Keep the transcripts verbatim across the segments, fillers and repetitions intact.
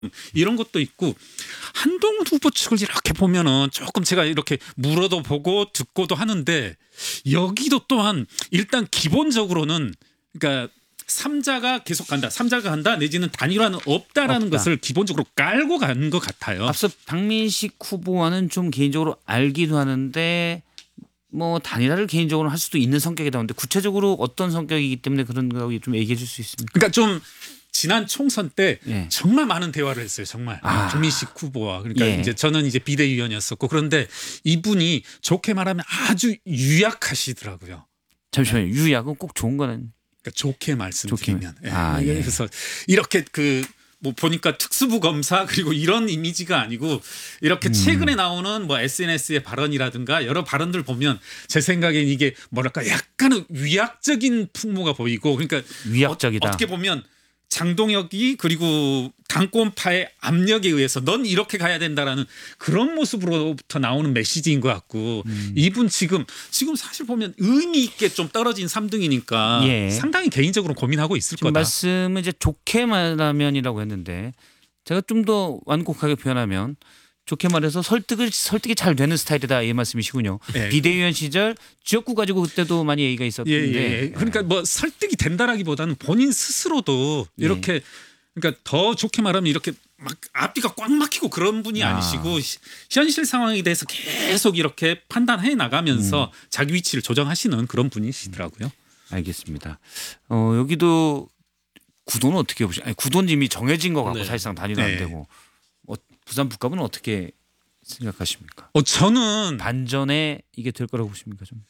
이런 것도 있고 한동훈 후보 측을 이렇게 보면은 조금 제가 이렇게 물어도 보고 듣고도 하는데 여기도 또한 일단 기본적으로는 그러니까 삼자가 계속 간다. 삼자가 간다 내지는 단일화는 없다라는 없다. 것을 기본적으로 깔고 가는 것 같아요. 앞서 박민식 후보와는 좀 개인적으로 알기도 하는데 뭐 단일화를 개인적으로 할 수도 있는 성격이다. 근데 구체적으로 어떤 성격이기 때문에 그런 거 좀 얘기해 줄 수 있습니까? 그러니까 좀 지난 총선 때 예. 정말 많은 대화를 했어요. 정말 아. 박민식 후보와 그러니까 예. 이제 저는 이제 비대위원이었었고 그런데 이분이 좋게 말하면 아주 유약하시더라고요. 잠시만요. 유약은 꼭 좋은 거는 그러니까 좋게 말씀드리면 좋게. 아, 예. 예. 그래서 이렇게 그 뭐 보니까 특수부 검사 그리고 이런 이미지가 아니고 이렇게 음. 최근에 나오는 뭐 에스엔에스의 발언이라든가 여러 발언들 보면 제 생각엔 이게 뭐랄까 약간은 위약적인 풍모가 보이고 그러니까 위약적이다. 어, 어떻게 보면 장동혁이 그리고 당권파의 압력에 의해서 넌 이렇게 가야 된다라는 그런 모습으로부터 나오는 메시지인 것 같고 음. 이분 지금 지금 사실 보면 의미 있게 좀 떨어진 삼 등이니까 예. 상당히 개인적으로 고민하고 있을 지금 거다. 말씀은 이제 좋게 말하면이라고 했는데 제가 좀 더 완곡하게 표현하면 좋게 말해서 설득을 설득이 잘 되는 스타일이다 이 말씀이시군요. 예. 비대위원 시절 지역구 가지고 그때도 많이 얘기가 예, 있었는데 예, 예. 그러니까 뭐 설득이 된다라기보다는 본인 스스로도 이렇게 예. 그러니까 더 좋게 말하면 이렇게 막 앞뒤가 꽉 막히고 그런 분이 아. 아니시고 시- 현실 상황에 대해서 계속 이렇게 판단해 나가면서 음. 자기 위치를 조정하시는 그런 분이시더라고요. 알겠습니다. 어, 여기도 구도는 어떻게 보시죠? 아니, 구도는 이미 정해진 것 같고 네. 사실상 단일화 안 네. 되고 어, 부산 북갑은 어떻게 생각하십니까? 어, 저는 반전에 이게 될 거라고 보십니까? 좀.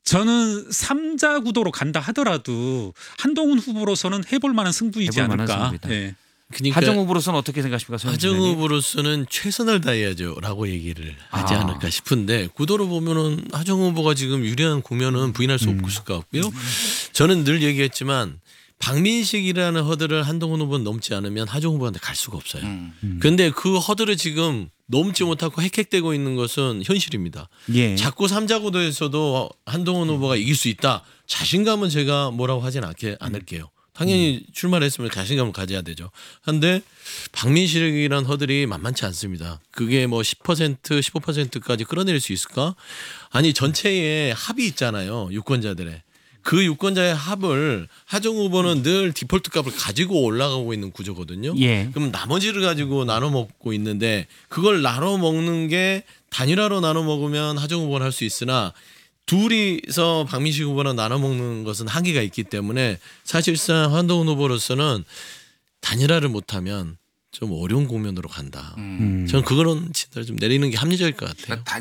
저는 삼자 구도로 간다 하더라도 한동훈 후보로서는 해볼 만한 승부이지 해볼 만한 않을까. 승부이다. 예. 그러니까 하정 후보로서는 어떻게 생각하십니까? 서영 하정 기자님? 후보로서는 최선을 다해야죠라고 얘기를 하지 아. 않을까 싶은데 구도로 보면은 하정 후보가 지금 유리한 국면은 부인할 수 음. 없을 것 같고요. 저는 늘 얘기했지만 박민식이라는 허들을 한동훈 후보는 넘지 않으면 하정 후보한테 갈 수가 없어요. 음. 그런데 그 허들을 지금 넘지 못하고 헥헥대고 있는 것은 현실입니다. 예. 자꾸 삼자 구도에서도 한동훈 후보가 이길 수 있다. 자신감은 제가 뭐라고 하진 않게, 않을게요. 당연히 출마를 했으면 자신감을 가져야 되죠. 그런데 박민식이라는 허들이 만만치 않습니다. 그게 뭐 십 퍼센트, 십오 퍼센트까지 끌어내릴 수 있을까? 아니 전체에 합이 있잖아요. 유권자들의. 그 유권자의 합을 하정 후보는 늘 디폴트 값을 가지고 올라가고 있는 구조거든요. 예. 그럼 나머지를 가지고 나눠 먹고 있는데 그걸 나눠 먹는 게 단일화로 나눠 먹으면 하정 후보는 할 수 있으나 둘이서 박민식 후보랑 나눠 먹는 것은 한계가 있기 때문에 사실상 한동훈 후보로서는 단일화를 못하면 좀 어려운 국면으로 간다. 음. 저는 그거는 진짜 좀 내리는 게 합리적일 것 같아요. 그러니까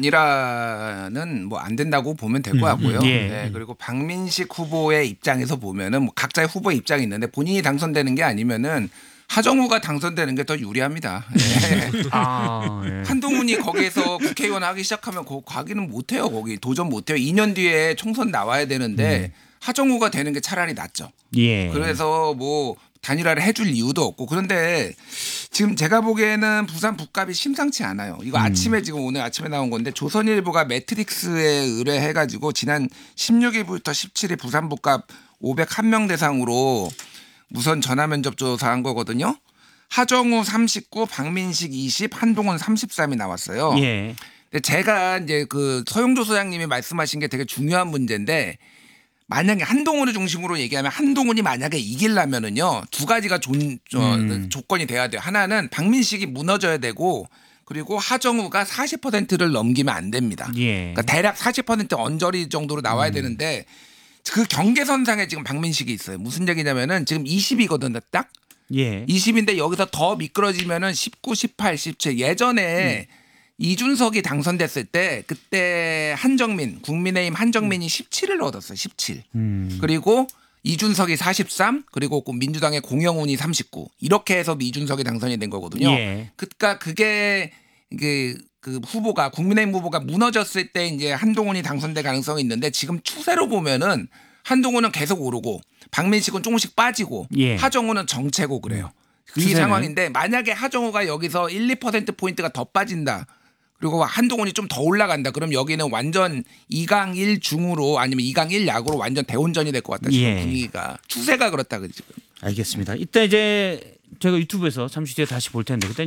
단일화는 뭐 안 된다고 보면 될 것 같고요. 음, 예. 네, 그리고 박민식 후보의 입장에서 보면은 뭐 각자의 후보의 입장이 있는데 본인이 당선되는 게 아니면은 하정우가 당선되는 게 더 유리합니다. 예. 아, 예. 한동훈이 거기에서 국회의원 하기 시작하면 거 가기는 못해요. 거기 도전 못해요. 이 년 뒤에 총선 나와야 되는데 하정우가 되는 게 차라리 낫죠. 예. 그래서 뭐 단일화를 해줄 이유도 없고 그런데 지금 제가 보기에는 부산 북갑이 심상치 않아요. 이거 음. 아침에 지금 오늘 아침에 나온 건데 조선일보가 매트릭스에 의뢰해가지고 지난 십육 일부터 십칠 일 부산 북갑 오백일 명 대상으로 무선 전화 면접 조사한 거거든요. 하정우 삼십구, 박민식 이십, 한동훈 삼십삼이 나왔어요. 예. 근데 제가 이제 그 서용조 소장님이 말씀하신 게 되게 중요한 문제인데 만약에 한동훈을 중심으로 얘기하면 한동훈이 만약에 이기려면은요 두 가지가 존, 저, 음. 조건이 돼야 돼요. 하나는 박민식이 무너져야 되고 그리고 하정우가 사십 퍼센트를 넘기면 안 됩니다. 예. 그러니까 대략 사십 퍼센트 언저리 정도로 나와야 되는데 그 경계선상에 지금 박민식이 있어요. 무슨 얘기냐면은 지금 이십이거든요. 딱 예. 이십인데 여기서 더 미끄러지면은 십구, 십팔, 십칠 예전에 이준석이 당선됐을 때 그때 한정민 국민의힘 한정민이 십칠을 얻었어요. 십칠. 음. 그리고 이준석이 사십삼 그리고 민주당의 공영훈이 삼십구 이렇게 해서 이준석이 당선이 된 거거든요. 예. 그러니까 그게 이게 그 후보가 국민의힘 후보가 무너졌을 때 이제 한동훈이 당선될 가능성이 있는데 지금 추세로 보면은 한동훈은 계속 오르고 박민식은 조금씩 빠지고 예. 하정우는 정체고 그래요. 이 추세는? 상황인데 만약에 하정우가 여기서 일, 이 퍼센트 포인트가 더 빠진다. 그리고 한동훈이 좀 더 올라간다. 그럼 여기는 완전 이강 일 중으로 아니면 이강 일 약으로 완전 대혼전이 될 것 같다. 지금 예. 분위기가 추세가 그렇다 그 지금. 알겠습니다. 이때 이제 제가 유튜브에서 잠시 뒤에 다시 볼 텐데 그때